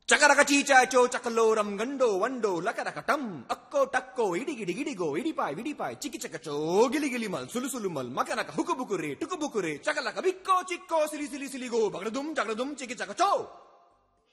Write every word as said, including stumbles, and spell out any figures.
ಚಕರಕ ಚೀಚಾಚೋ ಚಕಲೋರಂ ಗಂಡೋ ವಂಡೋ ಲಕರಕ ಟಂ ಅಕ್ಕೋ ಟಕ್ಕೋ ಇಡಿಗಿಡಿ ಗಿಡಿಗೋ ಇಡಿಪಾಯ್ ವಿಡಿಪಾಯ್ ಚಿಕ್ಕಿ ಚಕಚೋ ಗಿಲಿ ಗಿಲಿ ಮಲ್ ಸುಲು ಸುಲು ಮಲ್ ಮಕನಕ ಹುಕುಬುಕುರೆ ಟುಕುಬುಕುರೆ ಚಕಲಕ ಬಿಕ್ಕೋ ಚಿಕ್ಕೋ ಸಿಲಿ ಸಿಲಿ ಸಿಲಿಗೋ ಬಗಡದುಂ ಜಗಡದುಂ ಚಿಕ್ಕಿ ಚಕಚೋ